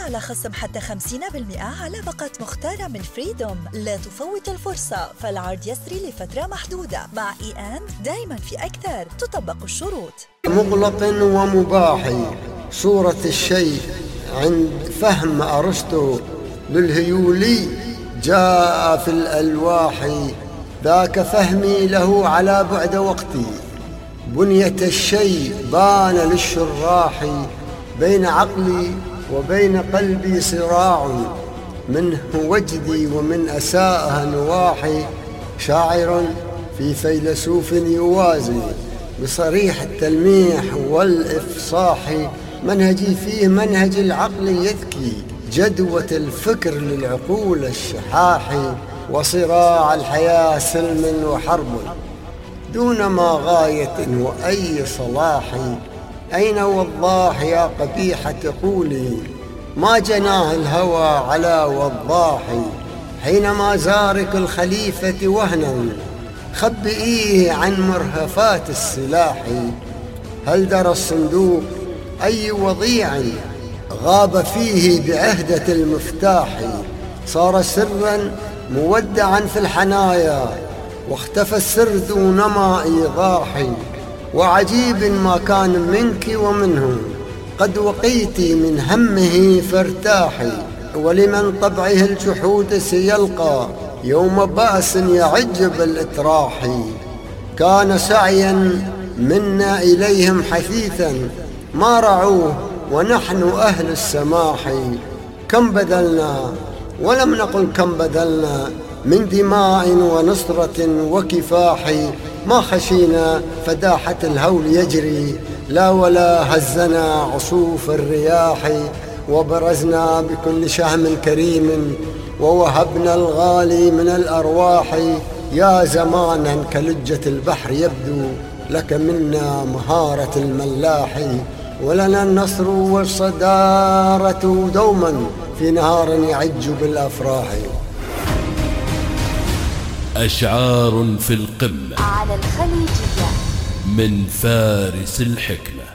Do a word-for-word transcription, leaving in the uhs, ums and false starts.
على خصم حتى خمسين بالمئة على باقة مختارة من فريدوم. لا تفوت الفرصة، فالعرض يسري لفترة محدودة. مع إي أند دايما في أكثر، تطبق الشروط. مغلق ومباح صورة الشيء عند فهم أرسطو للهيولي جاء في الألواح، ذاك فهمي له على بعد وقتي. بنية الشيء بان للشراح، بين عقلي وبين قلبي صراع، منه وجدي ومن أساءها نواحي. شاعر في فيلسوف يوازي بصريح التلميح والإفصاح، منهجي فيه منهج العقل يذكي، جدوة الفكر للعقول الشحاح، وصراع الحياة سلم وحرب دون ما غاية وأي صلاح. أين وضاح يا قبيحة قولي، ما جناه الهوى على وضاح. حينما زارك الخليفة وهنا، خبئيه عن مرهفات السلاح. هل درى الصندوق أي وضيع، غاب فيه بعهدة المفتاح. صار سرا مودعا في الحنايا، واختفى السر دون ما إيضاح. وعجيب ما كان منك ومنه، قد وقيتي من همه فارتاحي. ولمن طبعه الجحود سيلقى، يوم بأس يعج بالإتراح. كان سعيا منا إليهم حثيثا، ما رعوه ونحن أهل السماح. كم بذلنا ولم نقل كم بذلنا، من دماء ونصرة وكفاح. ما خشينا فداحة الهول يجري، لا ولا هزنا عصوف الرياح. وبرزنا بكل شهم كريم، ووهبنا الغالي من الأرواح. يا زمانا كلجة البحر يبدو، لك منا مهارة الملاح. ولنا النصر والصدارة دوما، في نهار يعج بالأفراح. أشعار في القمة على الخليجية من فارس الحكمة.